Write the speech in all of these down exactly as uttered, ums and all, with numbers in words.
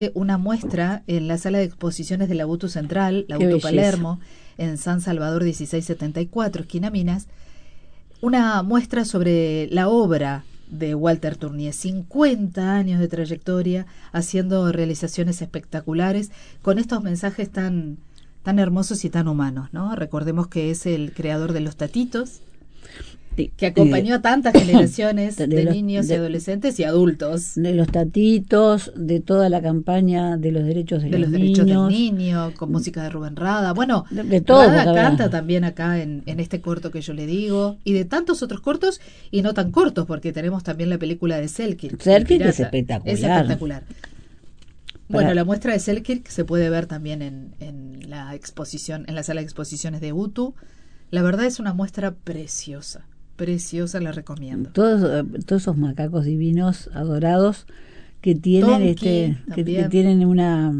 una muestra en la sala de exposiciones de la UTU Central, la Qué UTU belleza. Palermo, en San Salvador dieciséis setenta y cuatro, esquina Minas, una muestra sobre la obra de Walter Tournier, cincuenta años de trayectoria, haciendo realizaciones espectaculares, con estos mensajes tan, tan hermosos y tan humanos, ¿no? Recordemos que es el creador de los Tatitos, que acompañó a tantas generaciones de, de los, niños de, y adolescentes y adultos. De los Tatitos, de toda la campaña de los derechos de, de los, los niños. derechos del niño, con música de Rubén Rada. Bueno, de, de todo, Rada canta había. también acá en, en este corto que yo le digo, y de tantos otros cortos, y no tan cortos, porque tenemos también la película de Selkirk. Selkirk es espectacular. Es espectacular. Para... Bueno, la muestra de Selkirk se puede ver también en, en la exposición, en la sala de exposiciones de UTU. La verdad es una muestra preciosa. Preciosa, la recomiendo. Todos, todos esos macacos divinos, adorados, que tienen Tonky, este, que, que tienen una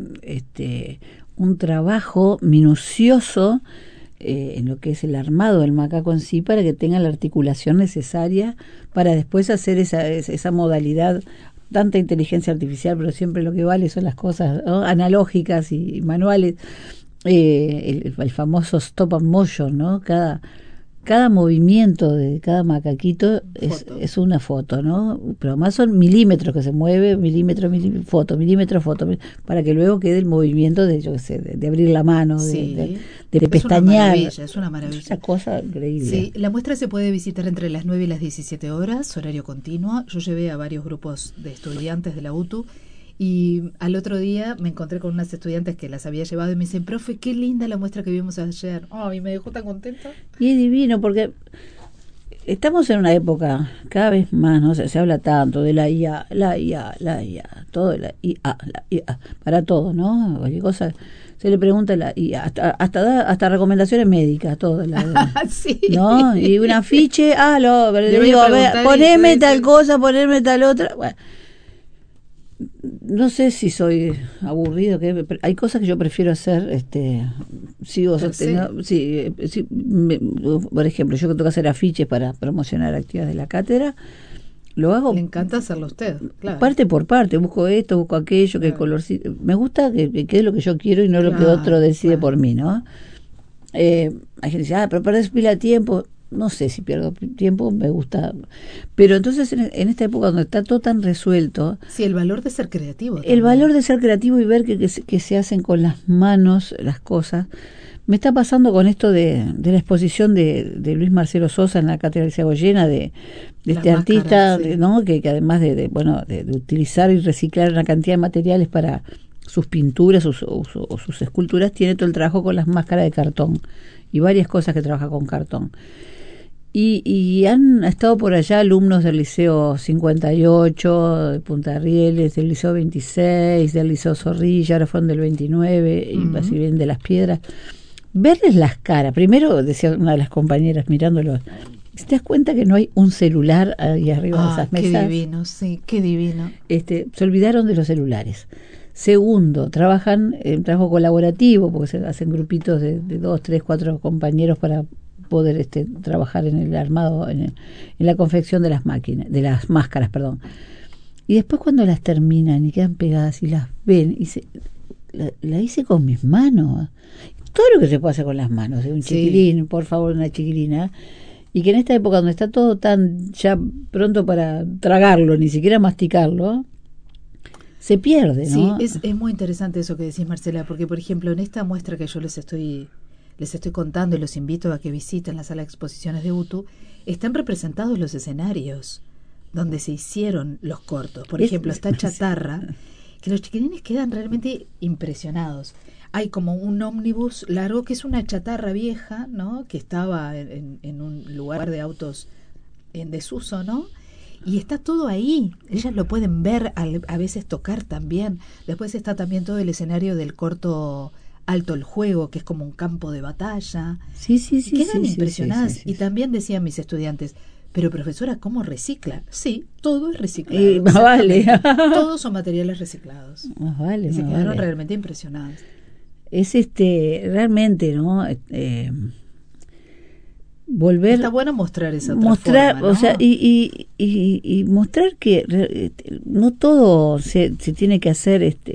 este un trabajo minucioso eh, en lo que es el armado del macaco en sí, para que tenga la articulación necesaria para después hacer esa, esa modalidad. Tanta inteligencia artificial, pero siempre lo que vale son las cosas, ¿no?, analógicas y, y manuales. Eh, el, el famoso stop and motion, ¿no? Cada Cada movimiento de cada macaquito es, es una foto, ¿no? Pero además son milímetros que se mueve, milímetro, milímetro, foto, milímetro, foto, para que luego quede el movimiento de, yo qué sé, de, de abrir la mano, sí, de, de, de, de pestañear. Es una maravilla, es una maravilla. Es una cosa increíble. Sí, la muestra se puede visitar entre las nueve y las diecisiete horas, horario continuo. Yo llevé a varios grupos de estudiantes de la UTU. Y al otro día me encontré con unas estudiantes que las había llevado y me dicen, profe, qué linda la muestra que vimos ayer. Oh, y me dejó tan contenta. Y es divino porque estamos en una época cada vez más, ¿no? Se, se habla tanto de la I A, la I A, la I A, todo la I A, la I A, para todo, ¿no? Cualquier cosa se le pregunta a la I A, hasta, hasta, da, hasta recomendaciones médicas, todo. La, sí. ¿no? Y un afiche, ah, lo, pero le digo, a ver, poneme tal cosa, poneme tal otra. Bueno, no sé si soy aburrido, que hay cosas que yo prefiero hacer, este, sigo sosteniendo, sí, sí, me, por ejemplo, yo que tengo que hacer afiches para promocionar actividades de la cátedra, lo hago. Le encanta hacerlo usted, claro. Parte por parte, busco esto, busco aquello, que el color, me gusta que, que quede lo que yo quiero y no claro, lo que otro decide claro. por mí, ¿no? Eh, hay gente que dice, ah, pero perdés pila de tiempo. No sé si pierdo tiempo, me gusta. Pero entonces en, en esta época donde está todo tan resuelto... Sí, el valor de ser creativo. El también. valor de ser creativo y ver que, que, se, que se hacen con las manos las cosas. Me está pasando con esto de, de la exposición de, de Luis Marcelo Sosa en la Catedral de Sagoyena, de, de este máscaras, artista, sí. ¿no? que, que además de, de bueno de, de utilizar y reciclar una cantidad de materiales para sus pinturas o, o, o sus esculturas, tiene todo el trabajo con las máscaras de cartón y varias cosas que trabaja con cartón. Y, y han estado por allá alumnos del Liceo cincuenta y ocho, de Punta Rieles, del Liceo veintiséis, del Liceo Zorrilla, ahora fueron del veintinueve, uh-huh. y así bien de Las Piedras. Verles las caras, primero decía una de las compañeras mirándolo, ¿te das cuenta que no hay un celular ahí arriba ah, de esas mesas? Qué divino, sí, qué divino. Este, se olvidaron de los celulares. Segundo, trabajan en trabajo colaborativo, porque se hacen grupitos de, de dos, tres, cuatro compañeros para poder este, trabajar en el armado, en, el, en la confección de las máquinas, de las máscaras, perdón. Y después cuando las terminan y quedan pegadas y las ven, y se, la, la hice con mis manos. Todo lo que se puede hacer con las manos, ¿eh? Un sí. chiquilín, por favor, una chiquilina. Y que en esta época donde está todo tan ya pronto para tragarlo, ni siquiera masticarlo, se pierde, ¿no? Sí, es, es muy interesante eso que decís, Marcela, porque por ejemplo en esta muestra que yo les estoy les estoy contando y los invito a que visiten la sala de exposiciones de UTU, están representados los escenarios donde se hicieron los cortos. Por es, ejemplo, está Chatarra, que los chiquilines quedan realmente impresionados. Hay como un ómnibus largo que es una chatarra vieja, ¿no? Que estaba en, en un lugar de autos en desuso, ¿no? Y está todo ahí. Ellas lo pueden ver, a veces tocar también. Después está también todo el escenario del corto Alto el Juego, que es como un campo de batalla. Sí, sí, sí. Y quedan sí, impresionadas. Sí, sí, sí, y también decían mis estudiantes, pero profesora, ¿cómo recicla? Sí, todo es reciclado. Eh, más vale. Todos son materiales reciclados. Más vale, y se más quedaron vale. realmente impresionados. Es este, realmente, ¿no? Eh, volver está bueno mostrar esa otra mostrar forma, ¿no? O sea y, y, y, y mostrar que no todo se, se tiene que hacer este